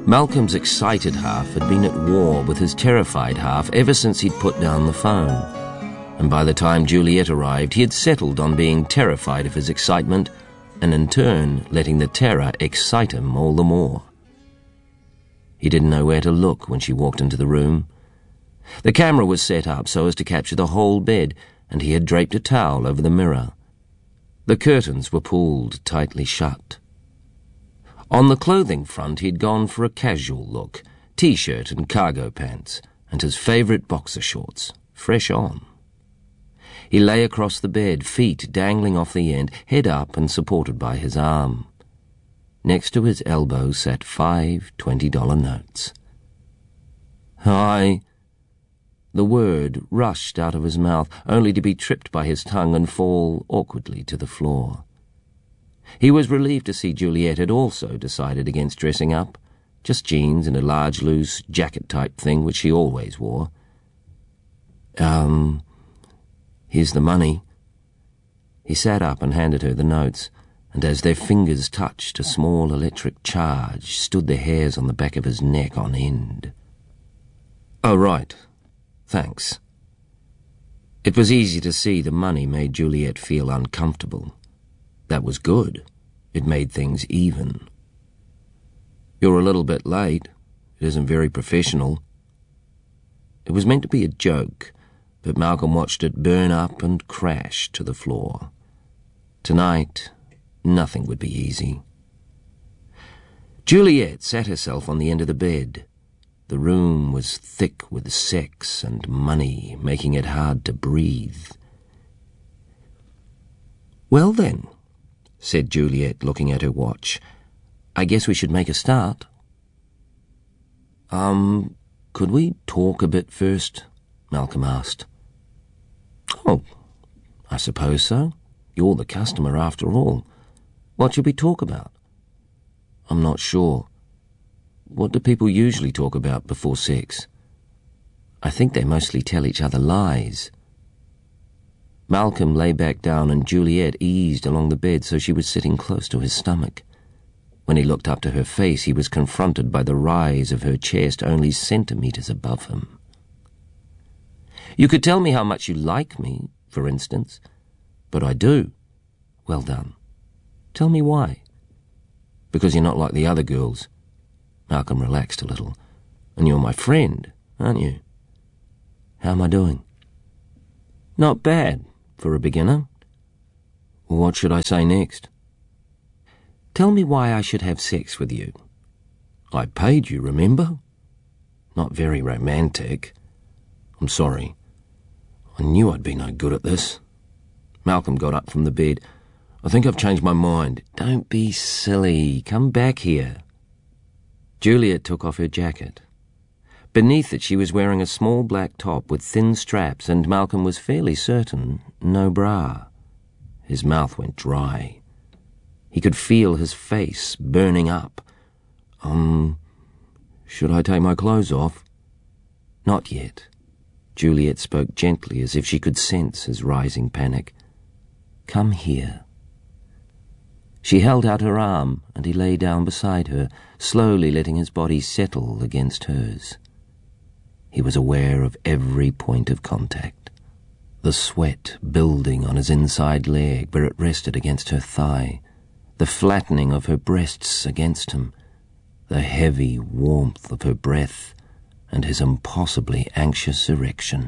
Malcolm's excited half had been at war with his terrified half ever since he'd put down the phone. And by the time Juliet arrived, he had settled on being terrified of his excitement and in turn letting the terror excite him all the more. He didn't know where to look when she walked into the room. The camera was set up so as to capture the whole bed, and he had draped a towel over the mirror. The curtains were pulled tightly shut. On the clothing front, he'd gone for a casual look, T-shirt and cargo pants, and his favourite boxer shorts, fresh on. He lay across the bed, feet dangling off the end, head up and supported by his arm. Next to his elbow sat 5 $20 notes. "Hi." The word rushed out of his mouth, only to be tripped by his tongue and fall awkwardly to the floor. He was relieved to see Juliet had also decided against dressing up, just jeans and a large loose jacket-type thing which she always wore. Here's the money." He sat up and handed her the notes, and as their fingers touched, a small electric charge stood the hairs on the back of his neck on end. "Oh, right. Thanks." It was easy to see the money made Juliet feel uncomfortable. That was good. It made things even. "You're a little bit late. It isn't very professional." It was meant to be a joke, but Malcolm watched it burn up and crash to the floor. Tonight, nothing would be easy. Juliet sat herself on the end of the bed. The room was thick with sex and money, making it hard to breathe. "Well then," said Juliet, looking at her watch, "I guess we should make a start." Could we talk a bit first?" Malcolm asked. "Oh, I suppose so. You're the customer after all. What should we talk about?" "I'm not sure. What do people usually talk about before sex?" "I think they mostly tell each other lies." Malcolm lay back down and Juliet eased along the bed so she was sitting close to his stomach. When he looked up to her face, he was confronted by the rise of her chest only centimetres above him. "You could tell me how much you like me, for instance." "But I do." "Well done. Tell me why." "Because you're not like the other girls." Malcolm relaxed a little. "And you're my friend, aren't you?" "How am I doing?" "Not bad, for a beginner." "What should I say next?" "Tell me why I should have sex with you." "I paid you, remember?" "Not very romantic." "I'm sorry. I knew I'd be no good at this." Malcolm got up from the bed. "I think I've changed my mind." "Don't be silly. Come back here." Juliet took off her jacket. Beneath it she was wearing a small black top with thin straps, and Malcolm was fairly certain no bra. His mouth went dry. He could feel his face burning up. Should I take my clothes off?" "Not yet." Juliet spoke gently as if she could sense his rising panic. "Come here." She held out her arm, and he lay down beside her, slowly letting his body settle against hers. He was aware of every point of contact. The sweat building on his inside leg where it rested against her thigh, the flattening of her breasts against him, the heavy warmth of her breath, and his impossibly anxious erection.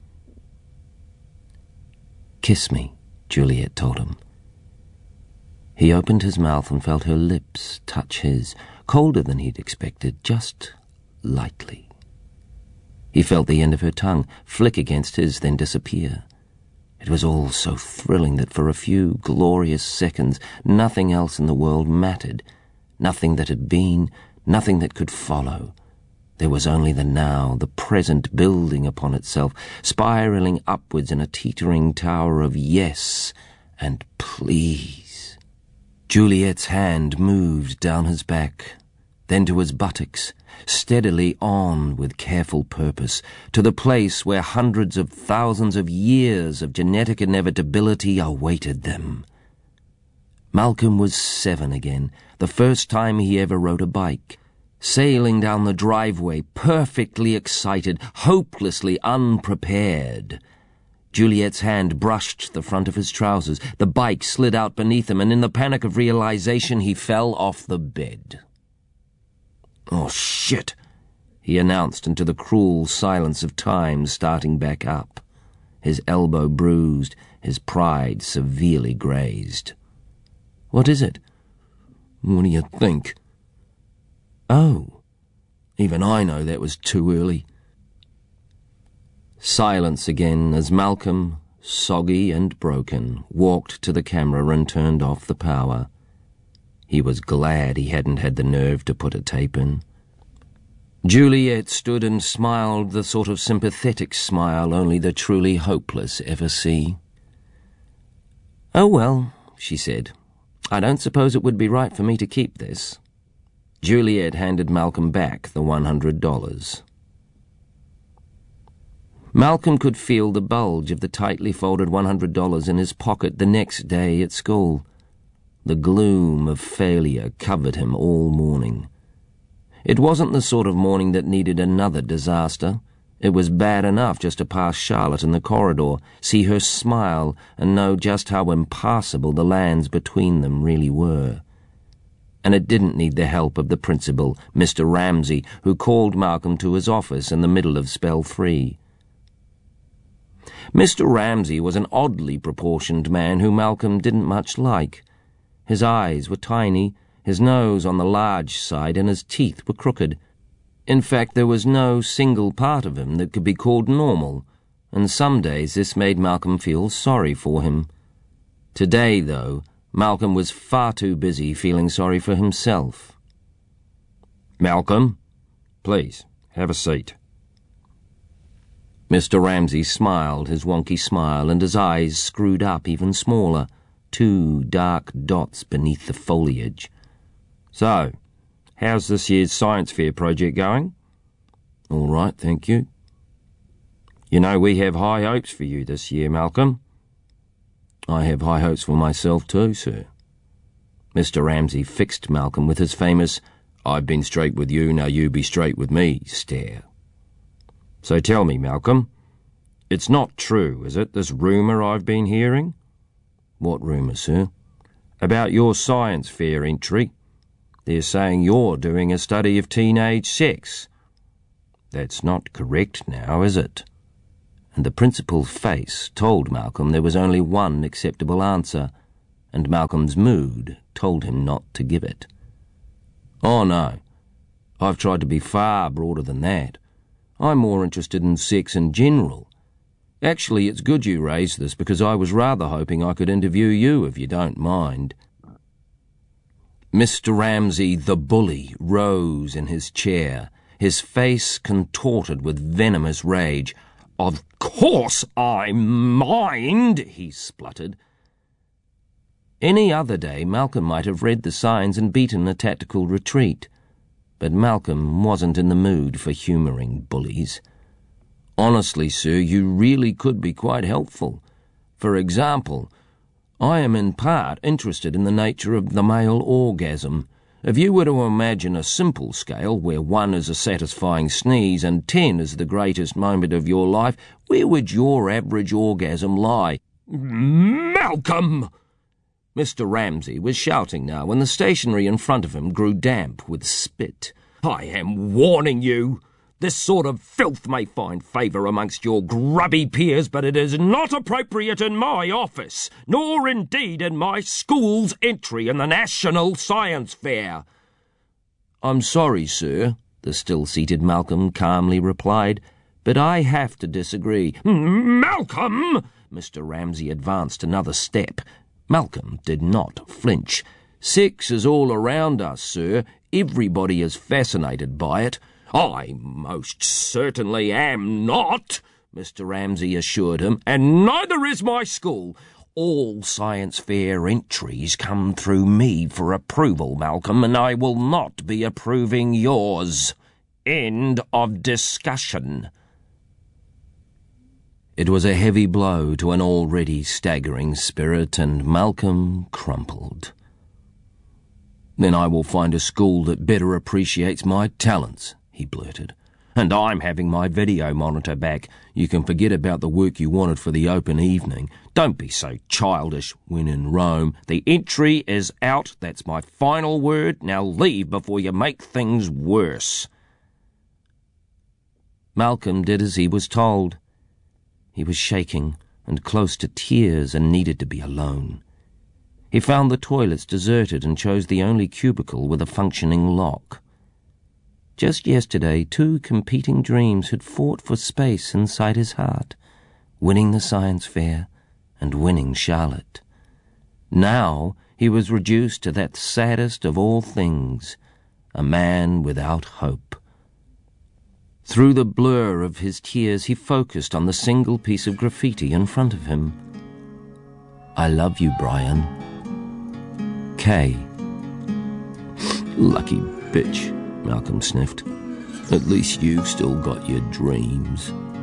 "Kiss me," Juliet told him. He opened his mouth and felt her lips touch his, colder than he'd expected, just lightly. He felt the end of her tongue flick against his, then disappear. It was all so thrilling that for a few glorious seconds nothing else in the world mattered, nothing that had been, nothing that could follow. There was only the now, the present building upon itself, spiralling upwards in a teetering tower of yes and please. Juliet's hand moved down his back, then to his buttocks, steadily on with careful purpose, to the place where hundreds of thousands of years of genetic inevitability awaited them. Malcolm was 7 again, the first time he ever rode a bike. sailing down the driveway, perfectly excited, hopelessly unprepared. Juliet's hand brushed the front of his trousers. The bike slid out beneath him, and in the panic of realization he fell off the bed. "Oh, shit," he announced into the cruel silence of time starting back up, his elbow bruised, his pride severely grazed. "What is it?" "What do you think?" "Oh, even I know that was too early." Silence again as Malcolm, soggy and broken, walked to the camera and turned off the power. He was glad he hadn't had the nerve to put a tape in. Juliet stood and smiled the sort of sympathetic smile only the truly hopeless ever see. "Oh well," she said, "I don't suppose it would be right for me to keep this." Juliet handed Malcolm back the $100. Malcolm could feel the bulge of the tightly folded $100 in his pocket the next day at school. The gloom of failure covered him all morning. It wasn't the sort of morning that needed another disaster. It was bad enough just to pass Charlotte in the corridor, see her smile, and know just how impassable the lands between them really were. And it didn't need the help of the principal, Mr. Ramsey, who called Malcolm to his office in the middle of spell 3. Mr. Ramsey was an oddly proportioned man who Malcolm didn't much like. His eyes were tiny, his nose on the large side, and his teeth were crooked. In fact, there was no single part of him that could be called normal, and some days this made Malcolm feel sorry for him. Today, though, Malcolm was far too busy feeling sorry for himself. "Malcolm, please, have a seat." Mr. Ramsey smiled his wonky smile, and his eyes screwed up even smaller, 2 dark dots beneath the foliage. "So, how's this year's science fair project going?" "All right, thank you." "You know we have high hopes for you this year, Malcolm." "I have high hopes for myself too, sir." Mr. Ramsey fixed Malcolm with his famous "I've been straight with you, now you be straight with me" stare. "So tell me, Malcolm, it's not true, is it, this rumour I've been hearing?" "What rumour, sir?" "About your science fair entry. They're saying you're doing a study of teenage sex." "That's not correct now, is it?" And the principal's face told Malcolm there was only one acceptable answer, and Malcolm's mood told him not to give it. "Oh, no. I've tried to be far broader than that. I'm more interested in sex in general. Actually, it's good you raised this, because I was rather hoping I could interview you, if you don't mind." Mr. Ramsey, the bully, rose in his chair, his face contorted with venomous rage. "Of course I mind," he spluttered. Any other day Malcolm might have read the signs and beaten a tactical retreat, but Malcolm wasn't in the mood for humouring bullies. "Honestly, sir, you really could be quite helpful. For example, I am in part interested in the nature of the male orgasm. If you were to imagine a simple scale where 1 is a satisfying sneeze and 10 is the greatest moment of your life, where would your average orgasm lie?" "Malcolm!" Mr. Ramsey was shouting now, and the stationery in front of him grew damp with spit. "I am warning you. This sort of filth may find favour amongst your grubby peers, but it is not appropriate in my office, nor indeed in my school's entry in the National Science Fair." "I'm sorry, sir," the still-seated Malcolm calmly replied, "but I have to disagree." "Malcolm!" Mr. Ramsey advanced another step. Malcolm did not flinch. "Sex is all around us, sir. Everybody is fascinated by it." "I most certainly am not," Mr. Ramsey assured him, "and neither is my school. All science fair entries come through me for approval, Malcolm, and I will not be approving yours. End of discussion." It was a heavy blow to an already staggering spirit, and Malcolm crumpled. Then I will find a school that better appreciates my talents, he blurted. And I'm having my video monitor back. You can forget about the work you wanted for the open evening. Don't be so childish when in Rome. The entry is out. That's my final word. Now leave before you make things worse. Malcolm did as he was told. He was shaking and close to tears and needed to be alone. He found the toilets deserted and chose the only cubicle with a functioning lock. Just yesterday, 2 competing dreams had fought for space inside his heart, winning the science fair and winning Charlotte. Now he was reduced to that saddest of all things, a man without hope. Through the blur of his tears, he focused on the single piece of graffiti in front of him. I love you, Brian. K. Lucky bitch, Malcolm sniffed. At least you've still got your dreams.